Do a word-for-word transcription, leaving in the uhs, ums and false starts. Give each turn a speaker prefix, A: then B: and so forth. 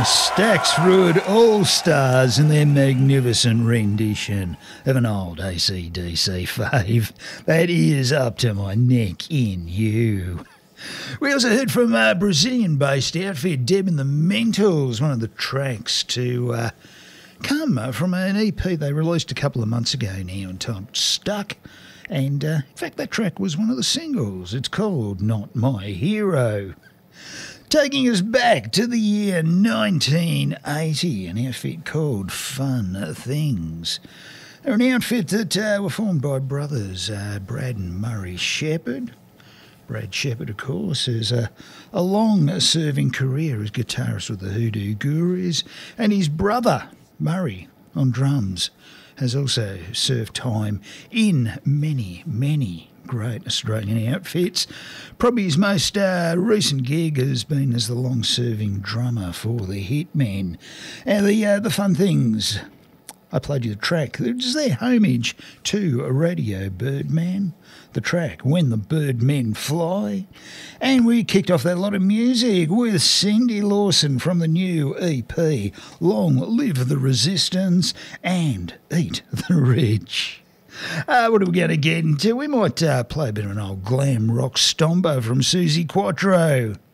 A: Stax Rudd All-Stars and their magnificent rendition of an old A C D C fave. That is Up to My Neck in You. We also heard from a Brazilian-based outfit, Deb and the Mentals, one of the tracks to uh, come from an E P they released a couple of months ago now entitled Stuck. And uh, in fact, that track was one of the singles. It's called Not My Hero. Taking us back to the year nineteen eighty, an outfit called Fun Things. They're an outfit that uh, were formed by brothers uh, Brad and Murray Shepherd. Brad Shepherd, of course, has a, a long-serving career as guitarist with the Hoodoo Gurus, and his brother, Murray, on drums, has also served time in many, many great Australian outfits. Probably his most uh, recent gig has been as the long-serving drummer for the Hitmen. And the uh, the fun things, I played you the track, it's their homage to a Radio Birdman, the track When the Birdmen Fly. And we kicked off that lot of music with Cindy Lawson from the new E P, Long Live the Resistance and Eat the Rich. Uh, what are we going to get into? We might uh, play a bit of an old glam rock stombo from Susie Quattro.